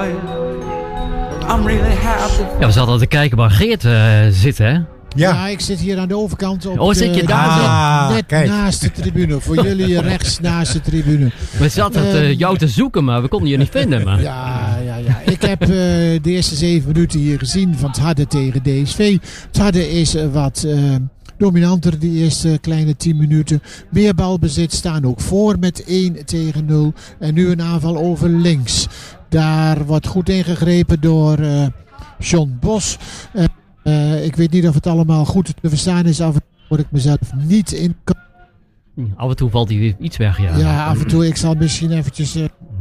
I'm really happy. Ja, we zaten al te kijken waar Geert zit, hè? Ja, ik zit hier aan de overkant op zit je daar? net naast de tribune. Voor jullie rechts naast de tribune. We zaten jou te zoeken, maar we konden je niet vinden. Maar. Ja. Ik heb de eerste 7 minuten hier gezien van het Harde tegen DSV. Het Harde is wat dominanter die eerste kleine 10 minuten. Meer balbezit, staan ook voor met 1-0. En nu een aanval over links. Daar wordt goed ingegrepen door John Bos. Ik weet niet of het allemaal goed te verstaan is. Af en toe hoor ik mezelf niet in. Af en toe valt hij weer iets weg, ja. Ja, af en toe. Ik zal misschien eventjes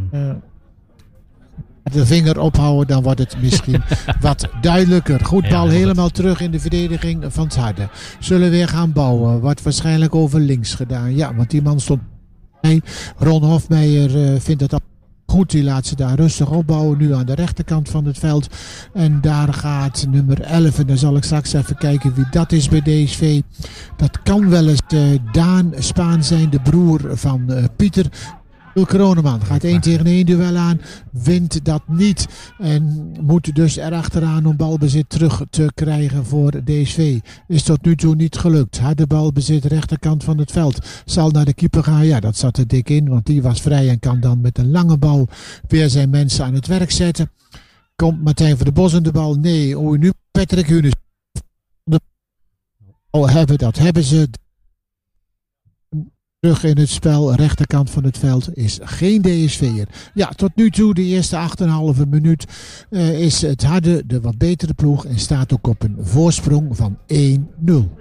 de vinger ophouden. Dan wordt het misschien wat duidelijker. Goed bal, helemaal terug in de verdediging van het Harde. Zullen weer gaan bouwen. Wordt waarschijnlijk over links gedaan. Ja, want die man stond bij. Ron Hofmeijer vindt het goed, die laat ze daar rustig opbouwen. Nu aan de rechterkant van het veld. En daar gaat nummer 11. En dan zal ik straks even kijken wie dat is bij DSV. Dat kan wel eens Daan Spaan zijn, de broer van Pieter. Kroneman gaat 1 tegen 1 duel aan, wint dat niet en moet dus erachteraan om balbezit terug te krijgen voor DSV. Is tot nu toe niet gelukt. Harde balbezit, rechterkant van het veld. Zal naar de keeper gaan. Ja, dat zat er dik in, want die was vrij en kan dan met een lange bal weer zijn mensen aan het werk zetten. Komt Martijn van der Bos in de bal? Nee. Nu Patrick Hunes. Dat hebben ze. Terug in het spel, rechterkant van het veld is geen DSV'er. Ja, tot nu toe, de eerste 8,5 minuut, is het Harde de wat betere ploeg en staat ook op een voorsprong van 1-0.